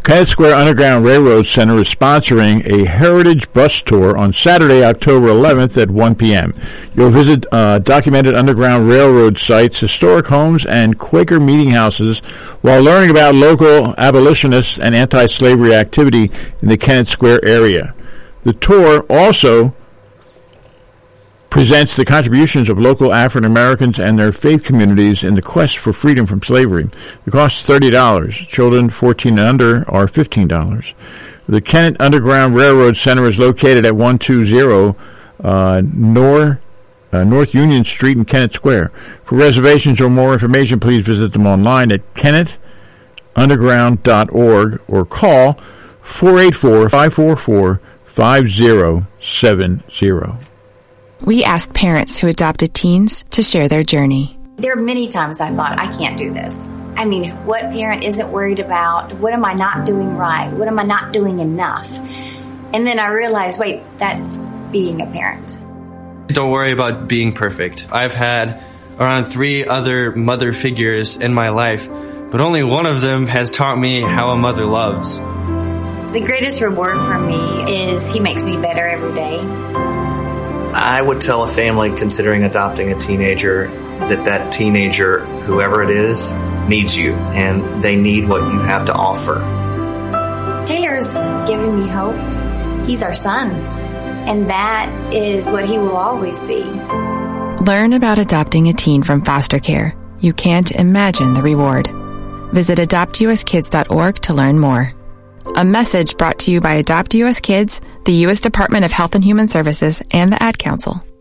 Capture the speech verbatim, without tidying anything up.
Kennett Square Underground Railroad Center is sponsoring a Heritage Bus Tour on Saturday, October eleventh at one p.m. You'll visit uh, documented Underground Railroad sites, historic homes, and Quaker meeting houses while learning about local abolitionists and anti-slavery activity in the Kennett Square area. The tour also presents the contributions of local African Americans and their faith communities in the quest for freedom from slavery. The cost is thirty dollars. Children fourteen and under are fifteen dollars. The Kennett Underground Railroad Center is located at one twenty uh, North, uh, North Union Street in Kennett Square. For reservations or more information, please visit them online at kenneth underground dot org or call four eight four, five four four, five zero seven zero. We asked parents who adopted teens to share their journey. There are many times I thought, I can't do this. I mean, what parent isn't worried about? What am I not doing right? What am I not doing enough? And then I realized, wait, that's being a parent. Don't worry about being perfect. I've had around three other mother figures in my life, but only one of them has taught me how a mother loves. The greatest reward for me is he makes me better every day. I would tell a family considering adopting a teenager that that teenager, whoever it is, needs you, and they need what you have to offer. Taylor's given me hope. He's our son, and that is what he will always be. Learn about adopting a teen from foster care. You can't imagine the reward. Visit adopt u s kids dot org to learn more. A message brought to you by Adopt U S Kids, the U S Department of Health and Human Services, and the Ad Council.